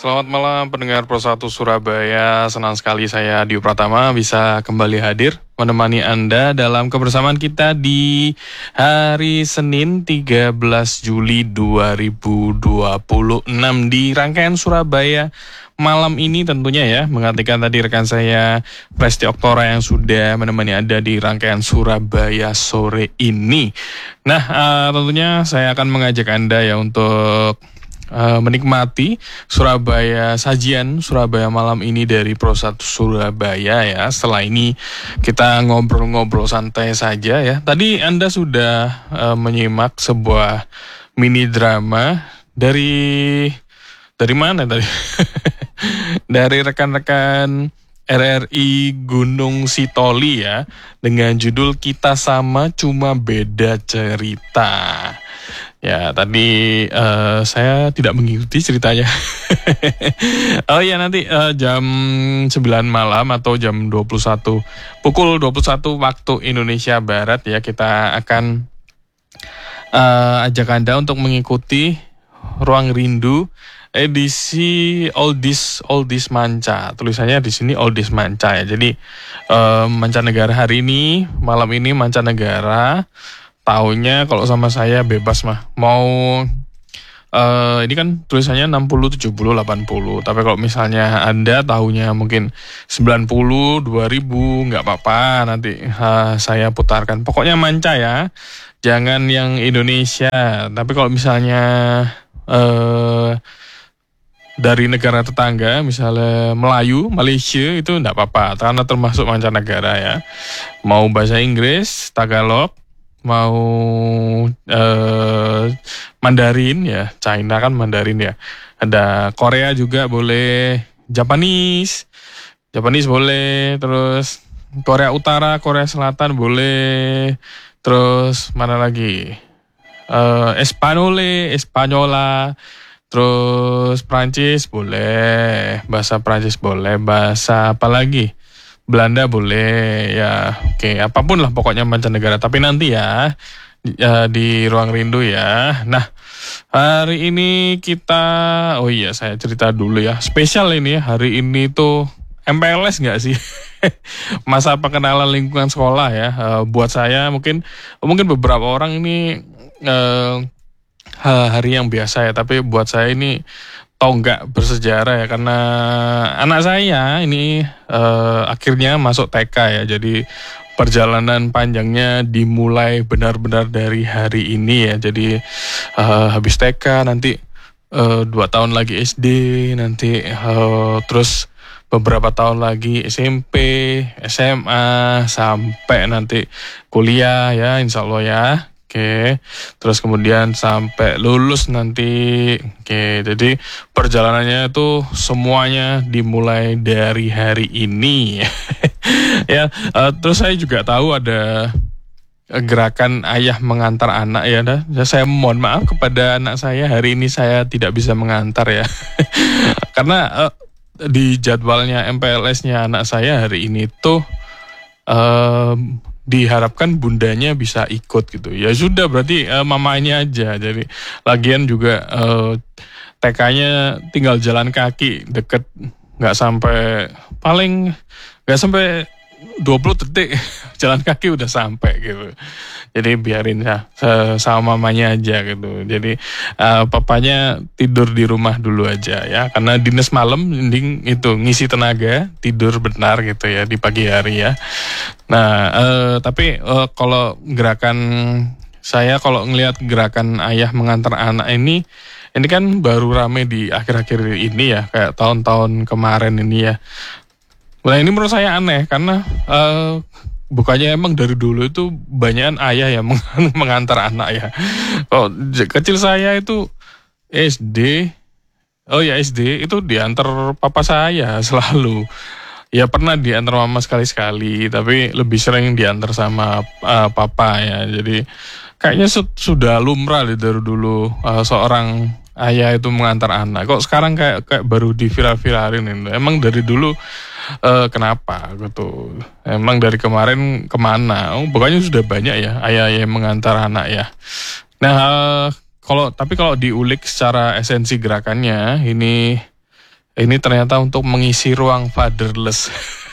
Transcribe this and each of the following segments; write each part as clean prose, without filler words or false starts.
Selamat malam pendengar Pro 1 Surabaya. Senang sekali saya Dio Pratama bisa kembali hadir menemani Anda dalam kebersamaan kita di hari Senin 13 Juli 2026 di rangkaian Surabaya malam ini tentunya ya, menggantikan tadi rekan saya Presti Oktora yang sudah menemani Anda di rangkaian Surabaya sore ini. Nah, tentunya saya akan mengajak Anda ya untuk menikmati sajian Surabaya malam ini dari Pro 1 Surabaya ya. Setelah ini kita ngobrol-ngobrol santai saja ya. Tadi Anda sudah menyimak sebuah mini drama dari mana tadi? Dari rekan-rekan RRI Gunung Sitoli ya, dengan judul Kita Sama Cuma Beda Cerita. Ya, tadi saya tidak mengikuti ceritanya. Oh iya, nanti jam 9 malam atau jam 21, pukul 21 waktu Indonesia Barat ya, kita akan ajak Anda untuk mengikuti Ruang Rindu edisi Oldies Manca. Tulisannya di sini Oldies Manca ya. Jadi mancanegara hari ini, malam ini mancanegara. Tahunnya kalau sama saya bebas mah. Mau ini kan tulisannya 60, 70, 80. Tapi kalau misalnya Anda tahunya mungkin 90, 2000, nggak apa-apa. Nanti saya putarkan. Pokoknya manca ya. Jangan yang Indonesia. Tapi kalau misalnya dari negara tetangga, misalnya Melayu, Malaysia, itu nggak apa-apa. Karena termasuk mancanegara ya. Mau bahasa Inggris, Tagalog, mau Mandarin ya, China kan Mandarin ya. Ada Korea juga boleh, Japanese boleh, terus Korea Utara, Korea Selatan boleh, terus mana lagi? Espanyola, terus Prancis boleh, bahasa Prancis boleh, bahasa apa lagi? Belanda boleh ya, oke, apapun lah pokoknya mancanegara. Tapi nanti ya di Ruang Rindu ya. Nah, hari ini kita, oh iya saya cerita dulu ya, spesial ini ya, hari ini tuh MPLS nggak sih? Masa pengenalan lingkungan sekolah ya. Buat saya mungkin beberapa orang ini hari yang biasa ya, tapi buat saya ini tonggak bersejarah ya, karena anak saya ini akhirnya masuk TK ya. Jadi perjalanan panjangnya dimulai benar-benar dari hari ini ya. Jadi habis TK nanti 2 tahun lagi SD, nanti terus beberapa tahun lagi SMP, SMA, sampai nanti kuliah ya, insya Allah ya. Oke, terus kemudian sampai lulus nanti. Oke, jadi perjalanannya itu semuanya dimulai dari hari ini. Ya, terus saya juga tahu ada gerakan ayah mengantar anak ya. Saya mohon maaf kepada anak saya, hari ini saya tidak bisa mengantar ya. Karena di jadwalnya MPLS-nya anak saya hari ini tuh diharapkan bundanya bisa ikut gitu. Ya sudah, berarti mamanya aja. Jadi lagian juga TK-nya tinggal jalan kaki, deket, nggak sampai 20 detik jalan kaki udah sampai gitu. Jadi biarin ya sama mamanya aja gitu. Jadi papanya tidur di rumah dulu aja ya, karena dinas malam mending itu ngisi tenaga, tidur benar gitu ya di pagi hari ya. Nah, tapi kalau gerakan saya, kalau ngelihat gerakan ayah mengantar anak ini kan baru rame di akhir-akhir ini ya, kayak tahun-tahun kemarin ini ya. Nah, ini menurut saya aneh karena bukannya emang dari dulu itu banyak ayah yang mengantar anak ya. Oh, kecil saya itu SD, SD itu diantar papa saya selalu. Ya pernah diantar mama sekali-sekali, tapi lebih sering diantar sama papa ya. Jadi kayaknya sudah lumrah dari dulu seorang ayah itu mengantar anak. Kok sekarang kayak baru diviral-viralin itu. Emang dari dulu kenapa gitu? Emang dari kemarin kemana? Pokoknya sudah banyak ya ayah yang mengantar anak ya. Nah, kalau diulik secara esensi gerakannya ini Ini ternyata untuk mengisi ruang fatherless.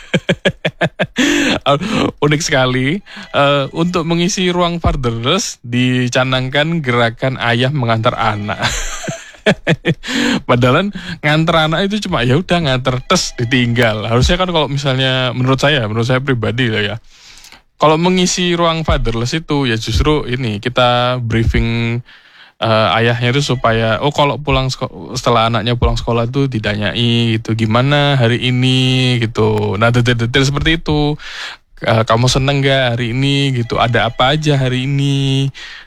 Unik sekali. Untuk mengisi ruang fatherless dicanangkan gerakan ayah mengantar anak. Padahal nganter anak itu cuma ya udah nganter tes ditinggal. Harusnya kan kalau misalnya menurut saya pribadi lah ya. Kalau mengisi ruang fatherless itu ya justru ini kita briefing ayahnya itu supaya kalau setelah anaknya pulang sekolah itu didanyai gitu gimana hari ini gitu. Nah detail-detail seperti itu. Kamu seneng gak hari ini gitu? Ada apa aja hari ini?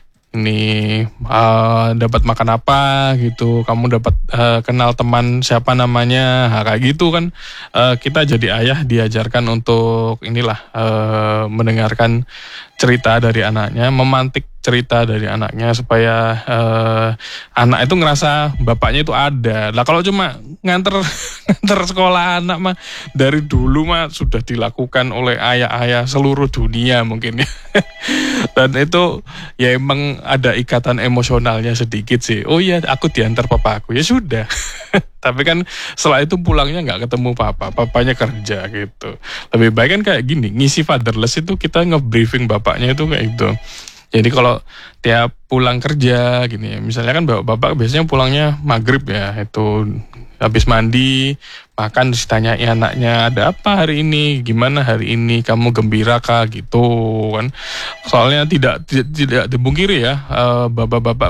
Dapat makan apa gitu, kamu dapat kenal teman siapa namanya, kayak gitu kan. Kita jadi ayah diajarkan untuk mendengarkan cerita dari anaknya, memantik cerita dari anaknya supaya anak itu ngerasa bapaknya itu ada. Lah kalau cuma nganter nganter sekolah anak mah dari dulu mah sudah dilakukan oleh ayah-ayah seluruh dunia mungkin ya. Dan itu ya emang ada ikatan emosionalnya sedikit sih. Oh iya, aku diantar papa aku, ya sudah. Tapi kan setelah itu pulangnya nggak ketemu papanya kerja gitu. Lebih baik kan kayak gini, ngisi fatherless itu kita nge-briefing bapaknya itu kayak gitu. Jadi kalau tiap pulang kerja gini, misalnya kan bapak biasanya pulangnya maghrib ya, itu habis mandi, makan ditanyai anaknya ada apa hari ini, gimana hari ini, kamu gembira kah gitu kan. Soalnya tidak dipungkiri ya, bapak-bapak